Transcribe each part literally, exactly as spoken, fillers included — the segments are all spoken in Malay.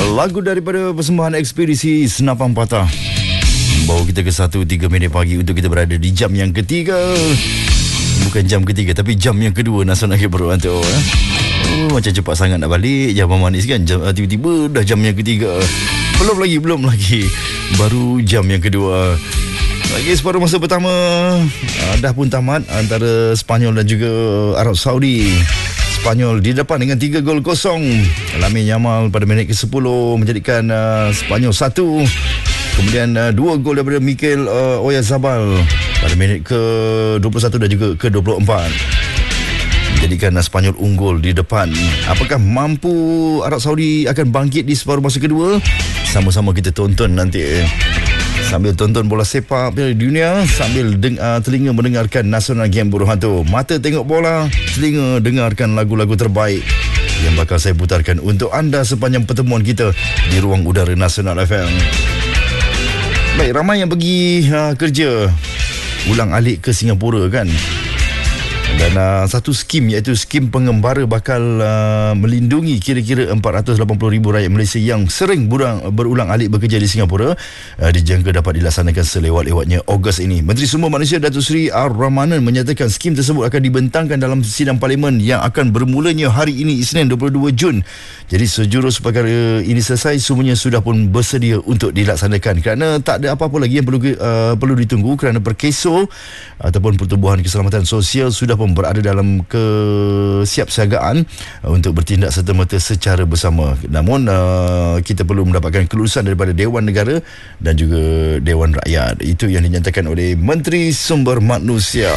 Lagu daripada persembahan ekspedisi Senapan Patah bawa kita ke satu tiga minit pagi untuk kita berada di jam yang ketiga. Bukan jam ketiga tapi jam yang kedua Nasional Game Berhantu. eh? Oh, macam cepat sangat nak balik jam manis kan. Jam, tiba-tiba dah jam yang ketiga. Belum lagi, belum lagi. Baru jam yang kedua. Lagi separuh masa pertama uh, dah pun tamat antara Sepanyol dan juga Arab Saudi. Sepanyol di depan dengan tiga gol kosong. Lamine Yamal pada minit ke sepuluh menjadikan uh, Sepanyol satu. Kemudian uh, dua gol daripada Mikel uh, Oyarzabal pada minit ke dua puluh satu dan juga ke dua puluh empat. Menjadikan uh, Sepanyol unggul di depan. Apakah mampu Arab Saudi akan bangkit di separuh masa kedua? Sama-sama kita tonton nanti. Sambil tonton bola sepak Piala Dunia, sambil deng- uh, telinga mendengarkan Nasional Game Berhantu. Mata tengok bola, telinga dengarkan lagu-lagu terbaik yang bakal saya putarkan untuk anda sepanjang pertemuan kita di ruang udara Nasional F M. Baik, ramai yang pergi uh, kerja ulang alik ke Singapura kan. Dan uh, satu skim iaitu skim pengembara bakal uh, melindungi kira-kira empat ratus lapan puluh ribu rakyat Malaysia yang sering burang, berulang alik bekerja di Singapura uh, dijangka dapat dilaksanakan selewat-lewatnya Ogos ini. Menteri Sumber Manusia Datuk Seri Ar-Rahmanan menyatakan skim tersebut akan dibentangkan dalam sidang parlimen yang akan bermulanya hari ini Isnin dua puluh dua Jun. Jadi sejurus perkara ini selesai, semuanya sudah pun bersedia untuk dilaksanakan kerana tak ada apa-apa lagi yang perlu uh, perlu ditunggu kerana Perkeso ataupun Pertubuhan Keselamatan Sosial sudah pun berada dalam kesiapsiagaan untuk bertindak serta-merta secara bersama. Namun uh, kita perlu mendapatkan kelulusan daripada Dewan Negara dan juga Dewan Rakyat. Itu yang dinyatakan oleh Menteri Sumber Manusia.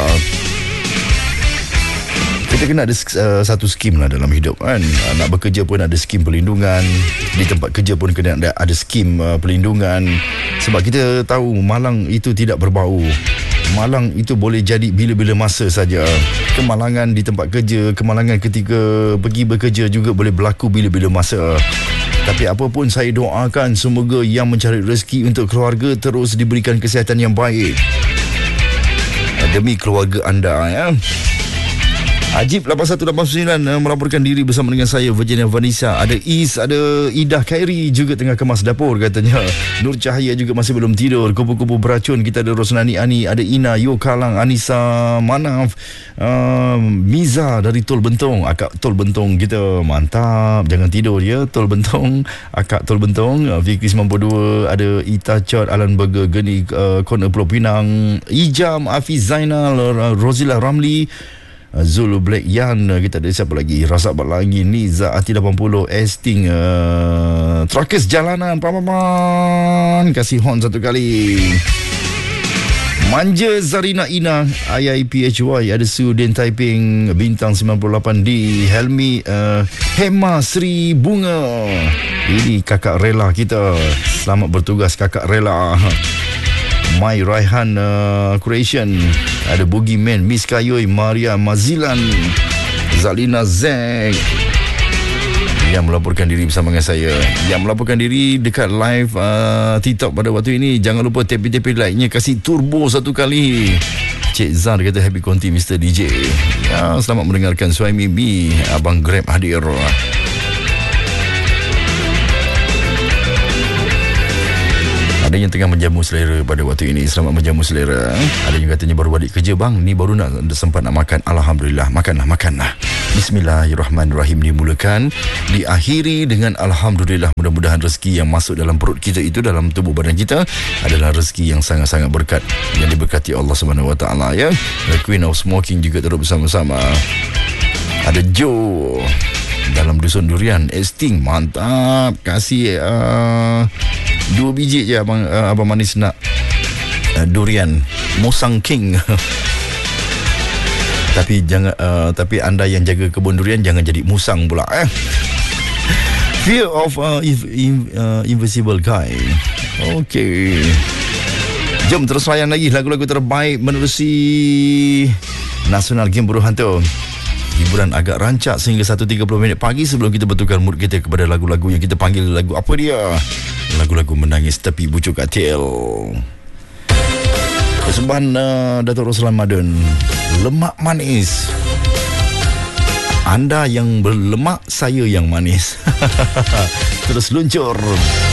Kita kena ada uh, satu skim lah dalam hidup kan. Uh, nak bekerja pun ada skim perlindungan. Di tempat kerja pun kena ada, ada skim uh, perlindungan. Sebab kita tahu malang itu tidak berbau. Malang itu boleh jadi bila-bila masa saja. Kemalangan di tempat kerja, kemalangan ketika pergi bekerja juga boleh berlaku bila-bila masa. Tapi apa pun saya doakan semoga yang mencari rezeki untuk keluarga terus diberikan kesihatan yang baik. Demi keluarga anda ya. Ajib lapan satu lapan sembilan uh, melaporkan diri bersama dengan saya Virginia Vanessa. Ada Is, ada Idah Khairi juga tengah kemas dapur katanya. Nur Cahaya juga masih belum tidur. Kupu-kupu beracun. Kita ada Rosnani Ani, ada Ina, Yo Kalang, Anissa Manaf, uh, Miza dari Tol Bentong. Akak Tol Bentong kita mantap. Jangan tidur ya Tol Bentong. Akak Tol Bentong. uh, Fikri sembilan puluh dua. Ada Ita Chot, Alan Burger, Geni uh, Corner Pulau Pinang, Ijam, Hafiz Zainal, uh, Rozila Ramli, Zulu Black Yan. Kita ada siapa lagi? Rasak lagi Niza Ati lapan puluh, Esting, uh, Truckers Jalanan, Paman kasih horn satu kali. Manja Zarina Ina, I I P H Y, ada Sudin Taiping, Bintang sembilan puluh lapan D, Helmi, uh, Hema Sri Bunga. Ini kakak rela kita. Selamat bertugas kakak rela. Mai Raihan uh, Creation, ada Boogeyman, Miss Kayoy, Maria Mazilan, Zalina Zek yang melaporkan diri bersama dengan saya. Yang melaporkan diri dekat live uh, TikTok pada waktu ini, jangan lupa tepi-tepi like-nya, kasih turbo satu kali. Cik Zar kata happy konti Mister D J ya, selamat mendengarkan Suhaimi B, Abang Grab hadir. Ada yang tengah menjamu selera pada waktu ini. Selamat menjamu selera. Ada yang katanya baru balik kerja bang, ni baru nak sempat nak makan. Alhamdulillah, makanlah, makanlah. Bismillahirrahmanirrahim dimulakan, diakhiri dengan Alhamdulillah. Mudah-mudahan rezeki yang masuk dalam perut kita itu, dalam tubuh badan kita, adalah rezeki yang sangat-sangat berkat, yang diberkati Allah Subhanahu Wa Taala ya. The Queen of Smoking juga terus bersama-sama. Ada Joe dalam Dusun Durian, Esting, mantap. Kasih uh, dua biji je abang, uh, abang manis nak uh, durian Musang King. Tapi jangan uh, tapi anda yang jaga kebun durian jangan jadi musang pula eh. Fear of uh, if, in, uh, Invisible Guy. Okey, jom terus layan lagi lagu-lagu terbaik menerusi Nasional Game Berhantu. Hiburan agak rancak sehingga satu tiga puluh minit pagi sebelum kita betulkan mood kita kepada lagu-lagu yang kita panggil lagu apa dia? Lagu-lagu menangis tepi bucuk katil. Persembahan uh, Datuk Roslan Madun, Lemak Manis. Anda yang berlemak, saya yang manis. Terus luncur.